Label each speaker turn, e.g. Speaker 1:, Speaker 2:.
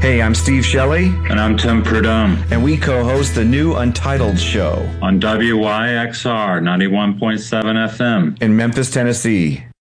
Speaker 1: Hey, I'm Steve Shelley.
Speaker 2: And I'm Tim Prudhomme.
Speaker 1: And we co-host the new Untitled Show
Speaker 2: on WYXR 91.7 FM
Speaker 1: in Memphis, Tennessee.